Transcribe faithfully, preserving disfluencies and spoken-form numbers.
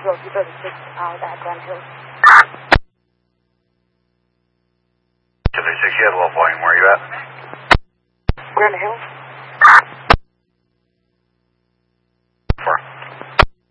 Road, you thirty-six out at Grand Hills. two thirty-six, you have a low point. Where are you at? Grand Hills.